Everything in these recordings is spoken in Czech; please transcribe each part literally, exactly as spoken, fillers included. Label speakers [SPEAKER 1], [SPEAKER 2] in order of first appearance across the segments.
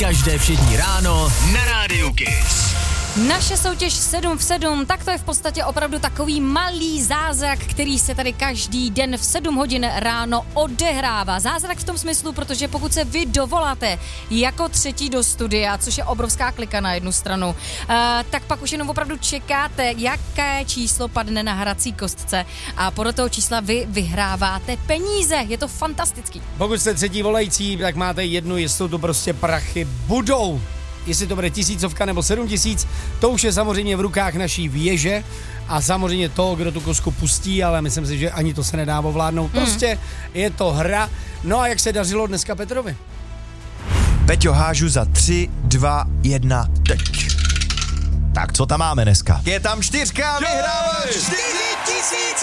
[SPEAKER 1] Každé všední ráno na Rádiu Kiss.
[SPEAKER 2] Naše soutěž sedm v sedm, tak to je v podstatě opravdu takový malý zázrak, který se tady každý den v sedm hodin ráno odehrává. Zázrak v tom smyslu, protože pokud se vy dovoláte jako třetí do studia, což je obrovská klika na jednu stranu, uh, tak pak už jenom opravdu čekáte, jaké číslo padne na hrací kostce a podle toho čísla vy vyhráváte peníze. Je to fantastický.
[SPEAKER 3] Pokud jste třetí volající, tak máte jednu jistotu, prostě prachy budou. Jestli to bude tisícovka nebo sedm tisíc, to už je samozřejmě v rukách naší věže a samozřejmě to, kdo tu kosku pustí, ale myslím si, že ani to se nedá ovládnout. Mm. Prostě je to hra. No a jak se dařilo dneska Petrovi?
[SPEAKER 4] Peťo, hážu za tři, dva, jedna, teď. Tak co tam máme dneska? Je tam čtyřka, vyhráváš čtyři tisíce!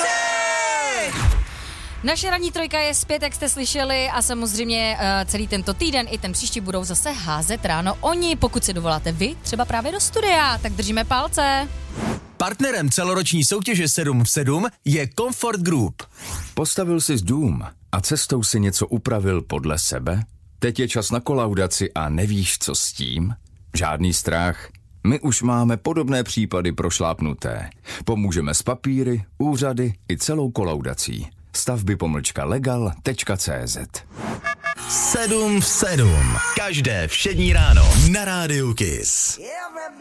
[SPEAKER 2] Naše ranní trojka je zpět, jak jste slyšeli, a samozřejmě uh, celý tento týden i ten příští budou zase házet ráno oni. Pokud si dovoláte vy, třeba právě do studia, tak držíme palce.
[SPEAKER 1] Partnerem celoroční soutěže sedm v sedm je Comfort Group.
[SPEAKER 5] Postavil jsi dům a cestou si něco upravil podle sebe? Teď je čas na kolaudaci a nevíš, co s tím? Žádný strach. My už máme podobné případy prošlápnuté. Pomůžeme s papíry, úřady i celou kolaudací. stavby pomlčka legal tečka cé zet.
[SPEAKER 1] sedm v sedm. Každé všední ráno na Rádiu Kiss.